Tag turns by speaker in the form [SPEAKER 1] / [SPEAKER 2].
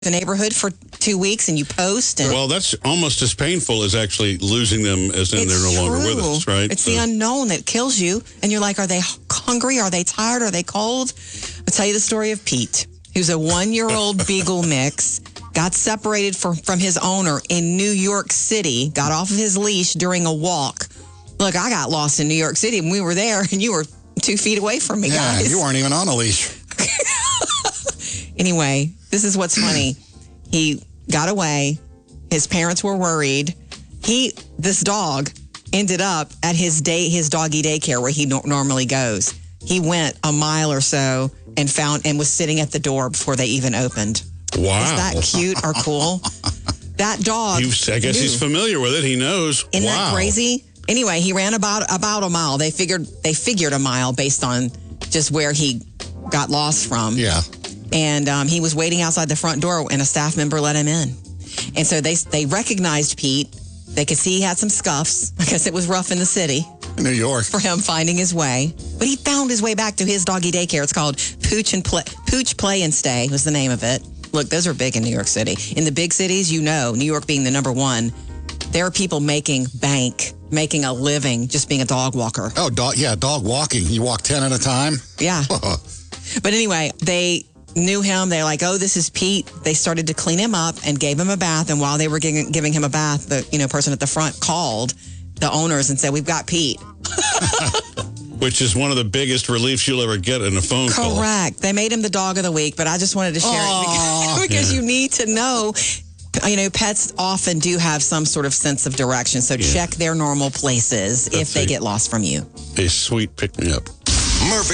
[SPEAKER 1] the neighborhood for 2 weeks and you post. And
[SPEAKER 2] Well, that's almost as painful as actually losing them as in they're no longer with us, right?
[SPEAKER 1] It's the unknown that kills you. And you're like, are they hungry? Are they tired? Are they cold? I'll tell you the story of Pete, who's a 1-year-old Beagle mix, got separated from his owner in New York City, got off of his leash during a walk. Look, I got lost in New York City and we were there and you were 2 feet away from me, guys.
[SPEAKER 3] Yeah, you weren't even on a leash.
[SPEAKER 1] Anyway, this is what's funny. He got away. His parents were worried. This dog ended up at his doggy daycare where he normally goes. He went a mile or so and was sitting at the door before they even opened.
[SPEAKER 2] Wow.
[SPEAKER 1] Is that cute or cool? That dog.
[SPEAKER 2] I guess he's familiar with it. He knows.
[SPEAKER 1] Isn't that crazy? Anyway, he ran about a mile. They figured a mile based on just where he got lost from.
[SPEAKER 3] Yeah.
[SPEAKER 1] And he was waiting outside the front door, and a staff member let him in. And so they recognized Pete. They could see he had some scuffs. I guess it was rough in the city.
[SPEAKER 3] New York.
[SPEAKER 1] For him finding his way. But he found his way back to his doggy daycare. It's called Pooch Play and Stay was the name of it. Look, those are big in New York City. In the big cities, New York being the number one, there are people making a living just being a dog walker.
[SPEAKER 3] Oh, dog walking. You walk 10 at a time?
[SPEAKER 1] Yeah. But anyway, they knew him. They're like, oh, this is Pete. They started to clean him up and gave him a bath. And while they were giving him a bath, the person at the front called the owners and said, we've got Pete.
[SPEAKER 2] Which is one of the biggest reliefs you'll ever get in a phone call.
[SPEAKER 1] Correct. They made him the dog of the week, but I just wanted to share it because you need to know. Pets often do have some sort of sense of direction. So check their normal places if they get lost from you.
[SPEAKER 2] A sweet pick-me-up.
[SPEAKER 4] Murphy.